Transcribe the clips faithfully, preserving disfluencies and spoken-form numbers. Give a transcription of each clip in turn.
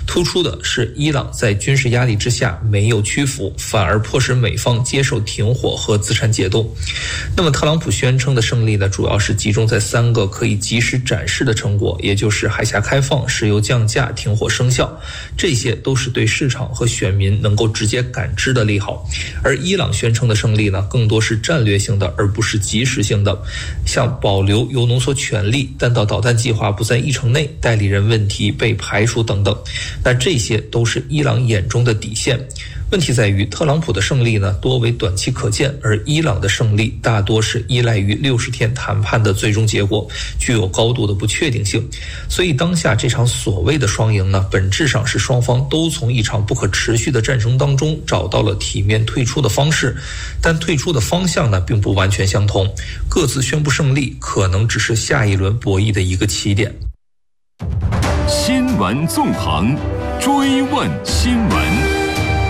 突出的是伊朗在军事压力之下没有屈服，反而迫使美方接受停火和资产解冻。那么特朗普宣称的胜利呢，主要是集中在三个可以及时展示的成果，也就是海峡开放、石油降价、停火生效，这些都是对市场和选民能够直接感知的利好。而伊朗宣称的胜利呢，更多是战略性的，而不是及时性的，像保留铀浓缩权利、弹道导弹计划不在议程内、代理人问题被排除等等。那这些都是伊朗眼中的底线。问题在于，特朗普的胜利呢，多为短期可见，而伊朗的胜利大多是依赖于六十天谈判的最终结果，具有高度的不确定性。所以当下这场所谓的双赢呢，本质上是双方都从一场不可持续的战争当中找到了体面退出的方式，但退出的方向呢，并不完全相同。各自宣布胜利，可能只是下一轮博弈的一个起点。 新闻纵横，追问新闻。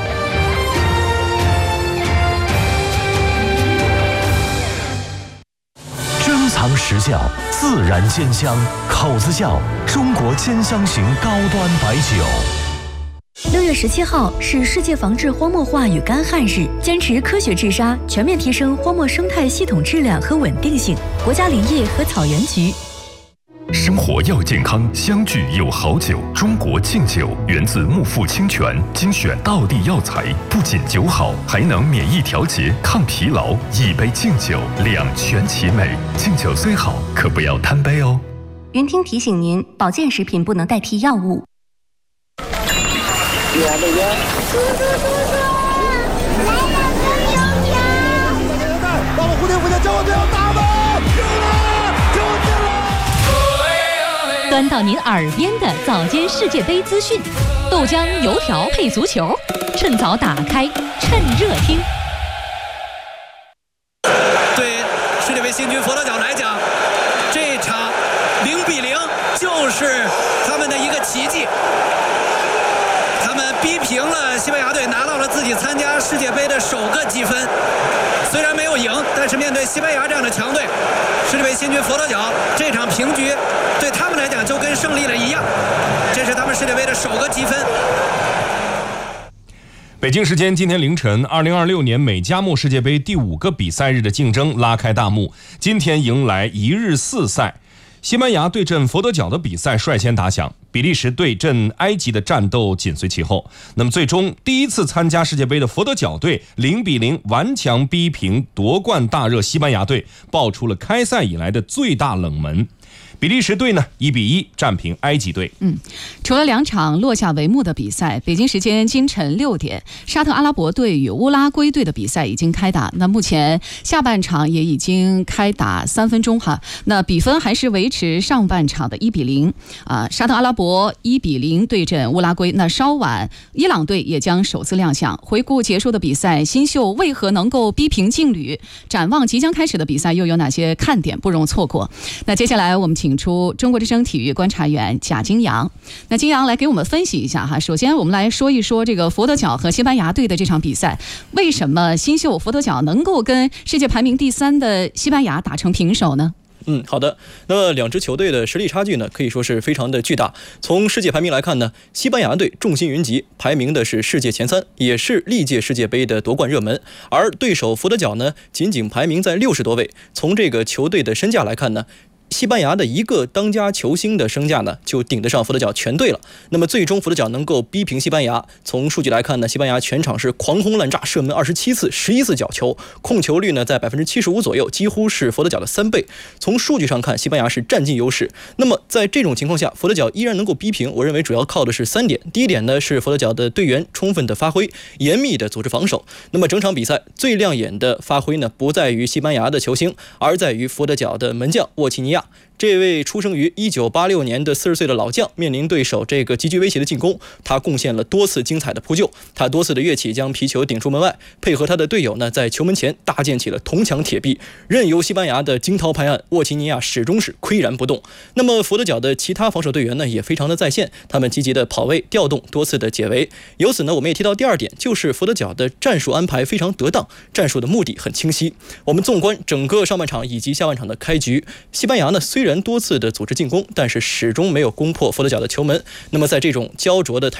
珍藏实窖，自然鲜香，口子窖，中国兼香型高端白酒。 六月十七号是世界防治荒漠化与干旱日，坚持科学治沙，全面提升荒漠生态系统质量和稳定性。国家林业和草原局。 生活要健康，相聚有好酒。中国敬酒源自木富清泉，精选道地药材，不仅酒好，还能免疫调节、抗疲劳。一杯敬酒，两全其美。敬酒虽好，可不要贪杯哦。 云听提醒您，保健食品不能代替药物。 远的远，叔叔叔叔，来两根油条。帮我蝴蝶蝴蝶，叫我不要打吧！ 端到您耳边的早间世界杯资讯，豆浆油条配足球，趁早打开，趁热听。 对世界杯新军佛得角来讲，这场零比零就是他们的一个奇迹。他们逼平了西班牙队，拿到了自己参加世界杯的首个积分。虽然没有赢，但是面对西班牙这样的强队，世界杯新军佛得角这场平局对他们来讲就跟胜利了一样，这是他们世界杯的首个积分。 北京时间今天凌晨，二零二六年美加墨世界杯第五个比赛日的竞争拉开大幕，今天迎来一日四赛。西班牙对阵佛得角的比赛率先打响，比利时对阵埃及的战斗紧随其后。那么最终第一次参加世界杯的佛得角队零比零顽强逼平夺冠大热西班牙队，爆出了开赛以来的最大冷门。比利时队呢一比一战平埃及队。 嗯，除了两场落下帷幕的比赛，北京时间今晨六点，沙特阿拉伯队与乌拉圭队的比赛已经开打。那目前下半场也已经开打三分钟哈，那比分还是维持上半场的一比零啊。沙特阿拉伯一比零对阵乌拉圭。那稍晚，伊朗队也将首次亮相。回顾结束的比赛，新秀为何能够逼平劲旅？展望即将开始的比赛，又有哪些看点不容错过？那接下来我们请。请出中国之声体育观察员贾金阳。那金阳来给我们分析一下哈。首先我们来说一说这个佛得角和西班牙队的这场比赛，为什么新秀佛得角能够跟世界排名第三的西班牙打成平手呢？ 嗯，好的。那么两支球队的实力差距呢，可以说是非常的巨大。从世界排名来看呢，西班牙队众星云集，排名的是世界前三，也是历届世界杯的夺冠热门。而对手佛得角呢，仅仅排名在六十多位。从这个球队的身价来看呢，西班牙的一个当家球星的身价呢，就顶得上佛得角全队了。那么最终佛得角能够逼平西班牙，从数据来看呢，西班牙全场是狂轰滥炸，射门二十七次，十一次角球，控球率呢在百分之七十五左右，几乎是佛得角的三倍。从数据上看，西班牙是占尽优势。那么在这种情况下，佛得角依然能够逼平，我认为主要靠的是三点。第一点呢，是佛得角的队员充分的发挥，严密的组织防守。那么整场比赛最亮眼的发挥呢，不在于西班牙的球星，而在于佛得角的门将沃奇尼亚。这位出生于一九八六年的四十岁的老将，面临对手这个极具威胁的进攻，他贡献了多次精彩的扑救，他多次的跃起将皮球顶出门外，配合他的队友呢，在球门前搭建起了铜墙铁壁，任由西班牙的惊涛拍岸，沃奇尼亚始终是岿然不动。那么佛得角的其他防守队员呢，也非常的在线，他们积极的跑位调动，多次的解围。由此呢，我们也提到第二点，就是佛得角的战术安排非常得当，战术的目的很清晰。我们纵观整个上半场以及下半场的开局，西班牙呢虽然多次的组织进攻，但是始终没有攻破佛得角的球门。那么在这种焦灼的